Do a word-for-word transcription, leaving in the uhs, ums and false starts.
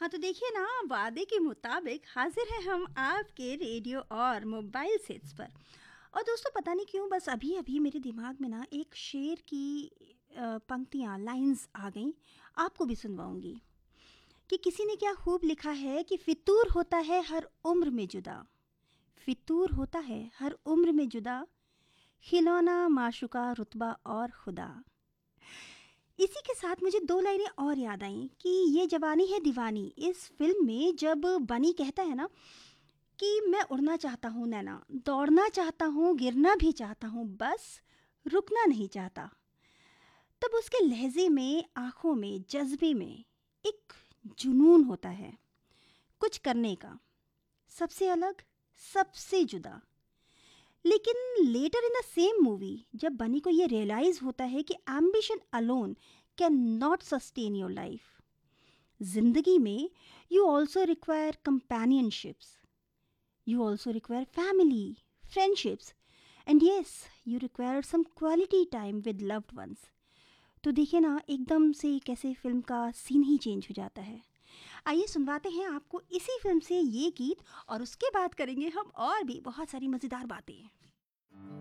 हाँ, तो देखिए ना, वादे के मुताबिक हाजिर हैं हम आपके रेडियो और मोबाइल सेट्स पर। और दोस्तों, पता नहीं क्यों बस अभी अभी मेरे दिमाग में ना एक शेर की अ, पंक्तियाँ लाइंस आ गईं। आपको भी सुनवाऊंगी कि किसी ने क्या खूब लिखा है कि फितूर होता है हर उम्र में जुदा, फितूर होता है हर उम्र में जुदा, खिलौना माशुका रुतबा और खुदा। इसी के साथ मुझे दो लाइनें और याद आईं कि ये जवानी है दीवानी इस फिल्म में जब बनी कहता है ना कि मैं उड़ना चाहता हूँ नैना, दौड़ना चाहता हूँ, गिरना भी चाहता हूँ, बस रुकना नहीं चाहता। तब उसके लहजे में, आंखों में, जज्बे में एक जुनून होता है कुछ करने का, सबसे अलग, सबसे जुदा। लेकिन letter in the same movie जब बनी को ये रियलाइज होता है कि ambition alone can not sustain your life, जिंदगी में you also require कंपेनियनशिप्स, you also require family, friendships, and yes, you require some quality time with loved ones. तो देखिए ना, एकदम से कैसे फिल्म का सीन ही चेंज हो जाता है। आइए सुनवाते हैं आपको इसी फिल्म से ये गीत, और उसके बाद करेंगे हम और भी बहुत सारी मज़ेदार बातें।